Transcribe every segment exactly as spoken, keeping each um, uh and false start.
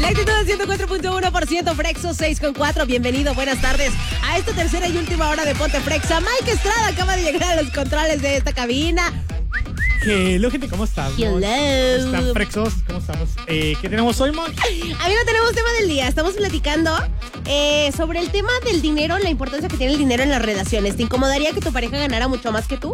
La actitud del ciento cuatro punto uno por ciento, Frexo seis con cuatro. Bienvenido, buenas tardes a esta tercera y última hora de Ponte Frexa. Mike Estrada acaba de llegar a los controles de esta cabina. Hello, gente, ¿cómo estás? Hello. ¿Están frexos? ¿Cómo estamos? Eh, ¿Qué tenemos hoy, Mike? Amigo, tenemos tema del día. Estamos platicando eh, sobre el tema del dinero, la importancia que tiene el dinero en las relaciones. ¿Te incomodaría que tu pareja ganara mucho más que tú?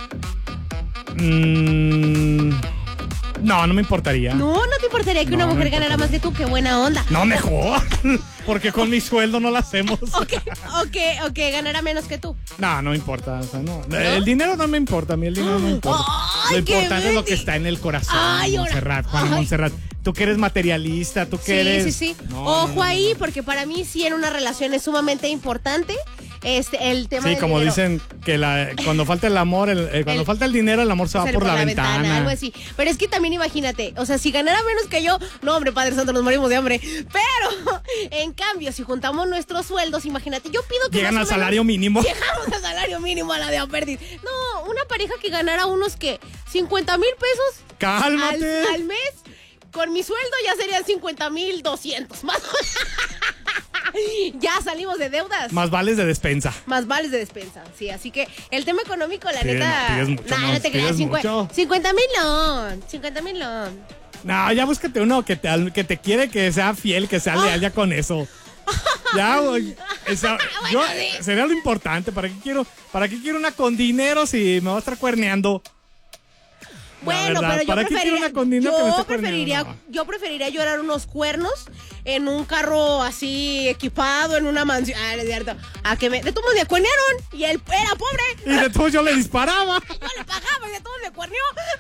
Mm, no, no me importaría. No, no te importaría que No, una no mujer me ganara más que tú. Qué buena onda. No, mejor. Porque con mi sueldo no lo hacemos. Ok, ok, ok, ganará menos que tú. No, no me importa. O sea, no. El dinero no me importa. A mí el dinero no me importa. Ay, Lo qué importante es lo que bello. está en el corazón. Ay, ahora- Montserrat, Juan Ay. Montserrat. Tú que eres materialista, tú que Sí, eres... sí, sí. No, Ojo no, no, ahí, no. porque para mí sí en una relación es sumamente importante este el tema Sí, del como dinero. dicen que la, cuando falta el amor, el, eh, cuando El- falta el dinero, el amor se va Sale por, la, ventana. algo así. Pero es que también imagínate, o sea, si ganara menos que yo, no, hombre, Padre Santo, nos morimos de hambre. Pero, en cambio, si juntamos nuestros sueldos, imagínate, yo pido que Llegan más al o menos salario mínimo. llegamos al salario mínimo a la de Aperdis. No, una pareja que ganara unos que cincuenta mil pesos al, Cálmate. al mes, con mi sueldo ya serían cincuenta mil doscientos más. Ya salimos de deudas. Más vales de despensa. Más vales de despensa, sí, así que el tema económico, la Pides- neta. pides mucho, Nah, ¿no? no te creas, Pides mucho. cincuenta mil no, cincuenta mil no. No, ya búscate uno que te, que te quiere, que sea fiel, que sea leal ya con eso. Ya, güey. Esa- yo, Bueno, sí. sería lo importante. ¿Para qué quiero, para qué quiero una con dinero si me va a estar cuerneando? Bueno, verdad, pero yo ¿para qué preferiría, quiero una con dinero que me yo esté preferiría, cuerneando? yo preferiría llorar unos cuernos en un carro así equipado, en una mansión. Ah, no es cierto. A que me, de todos modos me cuernearon y él era pobre. Y de todo yo le disparaba. Yo le pagaba y de todos me cuerneó.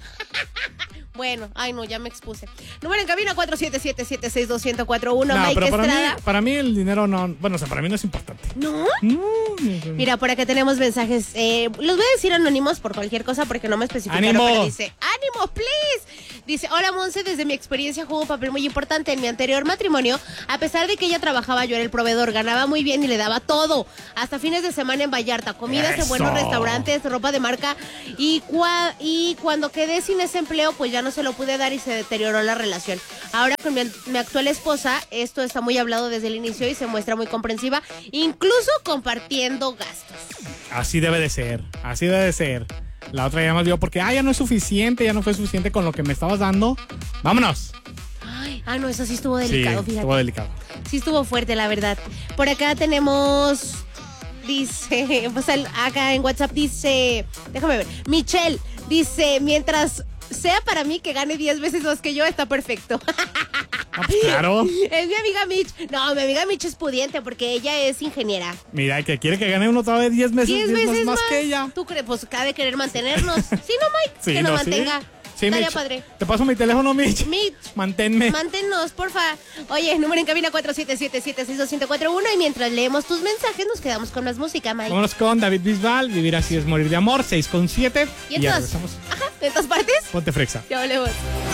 Bueno, ay no, ya me expuse. Número en cabina cuatro siete siete, siete seis dos, uno cero cuatro uno. No, Mike pero para Estrada. mí, para mí el dinero no. Bueno, o sea, para mí no es importante. ¿No? No, no, no. Mira, por acá tenemos mensajes. Eh, los voy a decir anónimos por cualquier cosa porque no me especificaron. ¡Ánimo! Pero dice, ¡ánimo, please! Dice, hola, Monse, desde mi experiencia jugó un papel muy importante en mi anterior matrimonio. A pesar de que ella trabajaba, yo era el proveedor, ganaba muy bien y le daba todo. Hasta fines de semana en Vallarta, comidas en Eso. buenos restaurantes, ropa de marca. Y, cua- y cuando quedé sin ese empleo, pues ya no se lo pude dar y se deterioró la relación. Ahora con mi, mi actual esposa, esto está muy hablado desde el inicio y se muestra muy comprensiva, incluso compartiendo gastos. Así debe de ser. Así debe de ser. La otra ya nos dio porque, ah, ya no es suficiente, ya no fue suficiente con lo que me estabas dando. Vámonos. Ay, ah, no, eso sí estuvo delicado, sí, fíjate. estuvo delicado. Sí estuvo fuerte, la verdad. Por acá tenemos, dice, pues el- acá en WhatsApp dice, déjame ver, Michelle dice, mientras sea para mí que gane diez veces más que yo, está perfecto. Ah, pues claro. Es mi amiga Mitch. No, mi amiga Mitch es pudiente porque ella es ingeniera. Mira, que quiere que gane uno otra vez diez meses Diez diez veces más, más, más que ella. ¿Tú crees? Pues cabe querer mantenernos. ¿Sí, no, Mike? Sí, que nos no, sí. mantenga. Sí, Estaría Mitch. padre. Te paso mi teléfono, Mitch. Mitch. Manténme. Manténnos, porfa. Oye, número en cabina cuatro siete siete, siete seis dos, uno cuatro uno. Y mientras leemos tus mensajes, nos quedamos con más música, Mike. Vámonos con David Bisbal. Vivir así es morir de amor. seis con siete. ¿Y Y ya entonces? regresamos. Ajá, ¿de todas partes? Ponte frexa. Ya volvemos.